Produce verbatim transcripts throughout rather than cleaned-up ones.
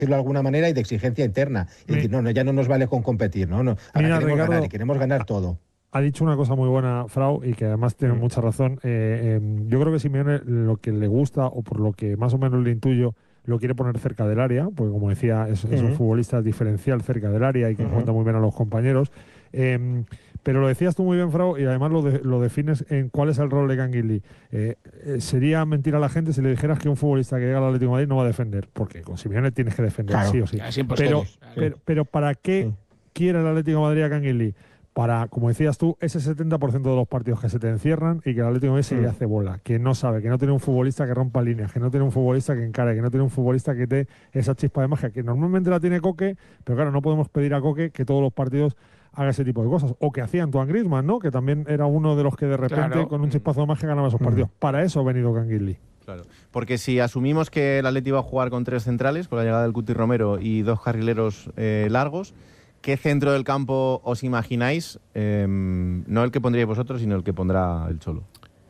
de alguna manera, y de exigencia interna. Y decir, no, no, ya no nos vale con competir, ¿no? no ahora Mira, queremos Ricardo, ganar y queremos ganar todo. Ha dicho una cosa muy buena, Frau, y que además tiene mm. mucha razón. Eh, eh, yo creo que Simeone lo que le gusta, o por lo que más o menos le intuyo, lo quiere poner cerca del área, porque como decía, es, uh-huh. es un futbolista diferencial cerca del área y que uh-huh. encuentra muy bien a los compañeros. Eh, pero lo decías tú muy bien, Frau, y además lo, de, lo defines en cuál es el rol de Canguilí. Eh, eh, sería mentir a la gente si le dijeras que un futbolista que llega al Atlético de Madrid no va a defender, porque con Simeone tienes que defender, claro. sí o sí. Sí, pues pero, todos, claro. pero, pero ¿para qué sí. quiere el Atlético de Madrid a Canguilí? Para, como decías tú, ese setenta por ciento de los partidos que se te encierran y que el Atlético de Madrid se le hace bola, que no sabe, que no tiene un futbolista que rompa líneas, que no tiene un futbolista que encare, que no tiene un futbolista que dé esa chispa de magia, que normalmente la tiene Coque, pero claro, no podemos pedir a Coque que todos los partidos haga ese tipo de cosas. O que hacía Antoine Griezmann, ¿no? Que también era uno de los que de repente claro. con un chispazo de magia ganaba esos partidos. Mm. Para eso ha venido Canguilí. Claro, porque si asumimos que el Atleti va a jugar con tres centrales, con la llegada del Cuti Romero y dos carrileros eh, largos, ¿qué centro del campo os imagináis? Eh, no el que pondríais vosotros, sino el que pondrá el Cholo.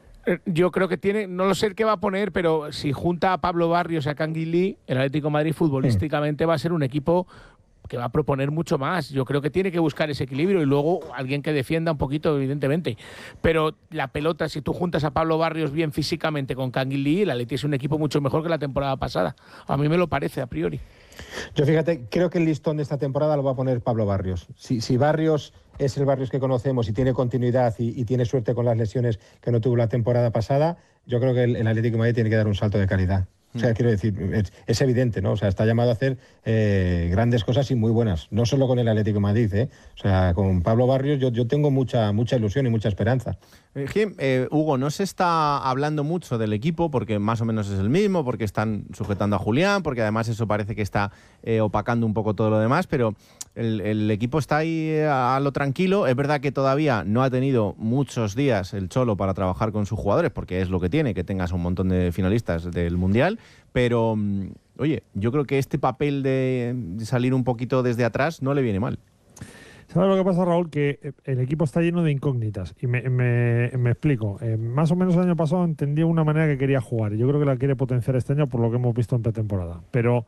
Yo creo que tiene, no lo sé el que va a poner, pero si junta a Pablo Barrios y a Canguilí, el Atlético de Madrid futbolísticamente sí. va a ser un equipo que va a proponer mucho más. Yo creo que tiene que buscar ese equilibrio y luego alguien que defienda un poquito, evidentemente. Pero la pelota, si tú juntas a Pablo Barrios bien físicamente con Canguilí, el Atleti es un equipo mucho mejor que la temporada pasada. A mí me lo parece, a priori. Yo fíjate, creo que el listón de esta temporada lo va a poner Pablo Barrios. Si, si Barrios es el Barrios que conocemos y tiene continuidad y, y tiene suerte con las lesiones que no tuvo la temporada pasada, yo creo que el, el Atlético de Madrid tiene que dar un salto de calidad. O sea, quiero decir, es, es evidente, ¿no? O sea, está llamado a hacer eh, grandes cosas y muy buenas. No solo con el Atlético de Madrid, ¿eh? O sea, con Pablo Barrios yo, yo tengo mucha, mucha ilusión y mucha esperanza. Eh, eh, Hugo, no se está hablando mucho del equipo porque más o menos es el mismo, porque están sujetando a Julián, porque además eso parece que está eh, opacando un poco todo lo demás, pero el, el equipo está ahí a, a lo tranquilo. Es verdad que todavía no ha tenido muchos días el Cholo para trabajar con sus jugadores, porque es lo que tiene, que tengas un montón de finalistas del Mundial. Pero, oye, yo creo que este papel de salir un poquito desde atrás no le viene mal. ¿Sabes lo que pasa, Raúl? Que el equipo está lleno de incógnitas. Y me, me, me explico. Eh, más o menos el año pasado entendía una manera que quería jugar. Y yo creo que la quiere potenciar este año por lo que hemos visto en pretemporada. Pero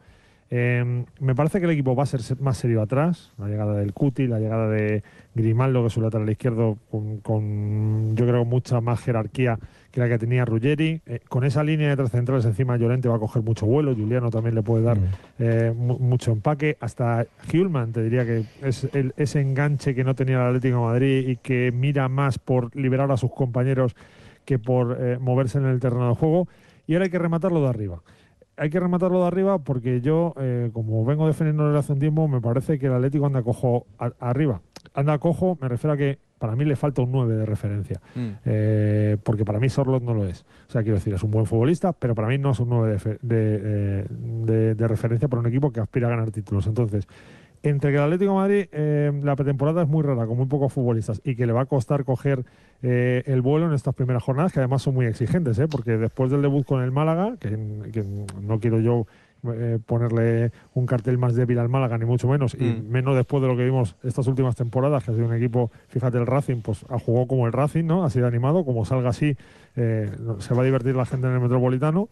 eh, me parece que el equipo va a ser más serio atrás. La llegada del Cuti, la llegada de Grimaldo, que es su lateral izquierdo, con, con yo creo mucha más jerarquía que la que tenía Ruggeri. Eh, con esa línea de tres centrales encima, Llorente va a coger mucho vuelo. Juliano también le puede dar eh, mu mucho empaque. Hasta Hjulmand, te diría que es el, ese enganche que no tenía el Atlético de Madrid y que mira más por liberar a sus compañeros que por eh, moverse en el terreno de juego. Y ahora hay que rematarlo de arriba. Hay que rematarlo de arriba porque yo, eh, como vengo defendiendo desde hace un tiempo, me parece que el Atlético anda cojo a, arriba. Anda cojo, me refiero a que para mí le falta un nueve de referencia. Mm. Eh, porque para mí Sorloth no lo es. O sea, quiero decir, es un buen futbolista, pero para mí no es un nueve de, de, de, de referencia para un equipo que aspira a ganar títulos. Entonces, entre que el Atlético de Madrid, eh, la pretemporada es muy rara, con muy pocos futbolistas, y que le va a costar coger eh, el vuelo en estas primeras jornadas, que además son muy exigentes, ¿eh? Porque después del debut con el Málaga, que, que no quiero yo eh, ponerle un cartel más débil al Málaga, ni mucho menos, mm. y menos después de lo que vimos estas últimas temporadas, que ha sido un equipo, fíjate, el Racing, pues ha jugado como el Racing, ¿no? Ha sido animado, como salga así, eh, se va a divertir la gente en el Metropolitano.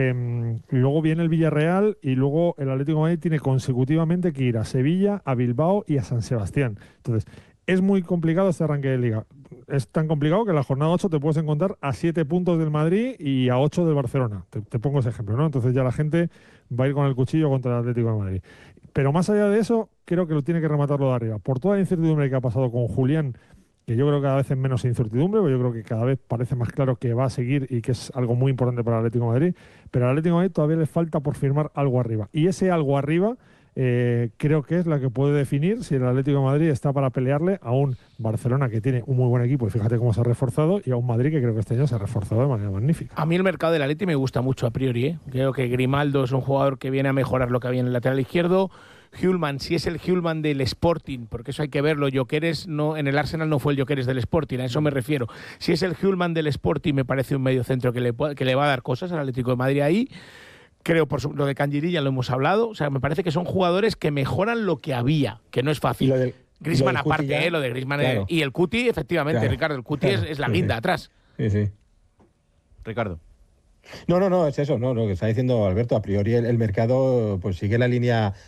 Eh, y luego viene el Villarreal y luego el Atlético de Madrid tiene consecutivamente que ir a Sevilla, a Bilbao y a San Sebastián. Entonces, es muy complicado este arranque de Liga. Es tan complicado que en la jornada ocho te puedes encontrar a siete puntos del Madrid y a ocho del Barcelona. Te, te pongo ese ejemplo, ¿no? Entonces ya la gente va a ir con el cuchillo contra el Atlético de Madrid. Pero más allá de eso, creo que lo tiene que rematarlo de arriba. Por toda la incertidumbre que ha pasado con Julián, que yo creo que cada vez es menos incertidumbre, pero yo creo que cada vez parece más claro que va a seguir y que es algo muy importante para el Atlético de Madrid, pero al Atlético de Madrid todavía le falta por firmar algo arriba. Y ese algo arriba eh, creo que es la que puede definir si el Atlético de Madrid está para pelearle a un Barcelona que tiene un muy buen equipo, y fíjate cómo se ha reforzado, y a un Madrid que creo que este año se ha reforzado de manera magnífica. A mí el mercado del Atlético me gusta mucho a priori, ¿eh? Creo que Grimaldo es un jugador que viene a mejorar lo que había en el lateral izquierdo. Hjulmand, si es el Hjulmand del Sporting, porque eso hay que verlo, Gyökeres no, en el Arsenal no fue el Gyökeres del Sporting, a eso me refiero. Si es el Hjulmand del Sporting, me parece un medio centro que le, que le va a dar cosas al Atlético de Madrid ahí. Creo, por su, lo de Canguilí ya lo hemos hablado, o sea, me parece que son jugadores que mejoran lo que había, que no es fácil. Del, Griezmann aparte, ya, eh, lo de Griezmann claro. Y el Cuti, efectivamente, claro, Ricardo, el Cuti claro, es, es la guinda sí, atrás. Sí, sí. Ricardo. No, no, no, es eso, no, lo que está diciendo Alberto. A priori el, el mercado pues sigue la línea